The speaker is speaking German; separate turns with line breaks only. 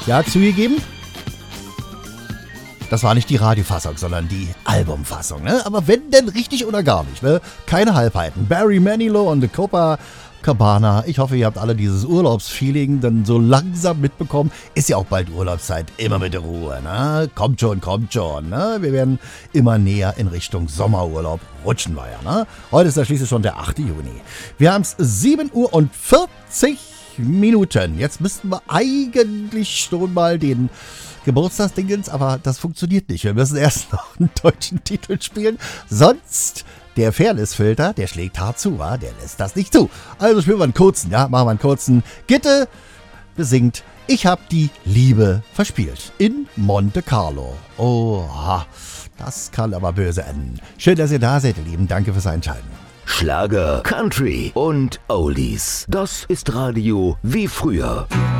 Ja, zugegeben, das war nicht die Radiofassung, sondern die Albumfassung, ne? Aber wenn denn richtig oder gar nicht, ne? Keine Halbheiten. Barry Manilow und the Copacabana. Ich hoffe, ihr habt alle dieses Urlaubsfeeling dann so langsam mitbekommen. Ist ja auch bald Urlaubszeit. Immer mit der Ruhe, ne? Kommt schon, ne? Wir werden immer näher in Richtung Sommerurlaub rutschen wir ja, ne? Heute ist ja schließlich schon der 8. Juni. Wir haben es 7:40 Uhr. Jetzt müssten wir eigentlich schon mal den Geburtstagsdingens, aber das funktioniert nicht. Wir müssen erst noch einen deutschen Titel spielen, sonst der Fairness-Filter, der schlägt hart zu, wa? Der lässt das nicht zu. Also spielen wir einen kurzen, ja, machen wir einen kurzen. Gitte besingt Ich hab die Liebe verspielt in Monte Carlo. Oha, das kann aber böse enden. Schön, dass ihr da seid, ihr Lieben. Danke fürs Einschalten.
Schlager, Country und Oldies. Das ist Radio wie früher.